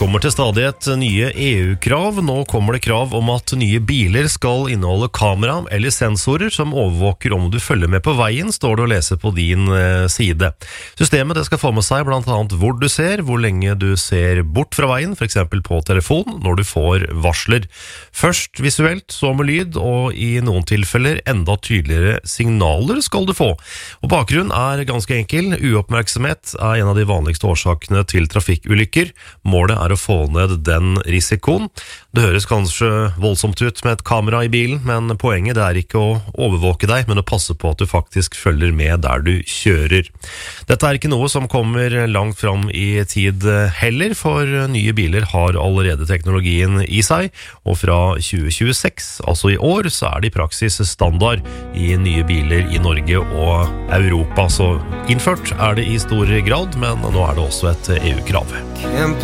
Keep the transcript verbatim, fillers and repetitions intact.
kommer til stadighet nye E U-krav. Nå kommer det krav om at nye biler skal inneholde kamera eller sensorer som overvåker om du følger med på veien, står det å lese på din side. Systemet det skal få med seg blant annet hvor du ser, hvor lenge du ser bort fra veien, for eksempel på telefon, når du får varsler. Først visuelt, så med lyd, og i noen tilfeller enda tydeligere signaler skal du få. Og bakgrunnen er ganske enkel. Uoppmerksomhet er en av de vanligste årsakene til trafikkulykker. Målet er å få ned den risikoen. Det høres kanskje voldsomt ut med et kamera i bilen, men poenget det er ikke å overvåke deg, men å passe på at du faktisk følger med der du kjører. Dette er ikke noe som kommer langt fram i tid heller, for nye biler har allerede teknologien i seg, og fra tjue tjueseks, altså i år, så er det i praksis standard i nye biler i Norge og Europa. Så innført er det i stor grad, men nå er det også et E U-krav.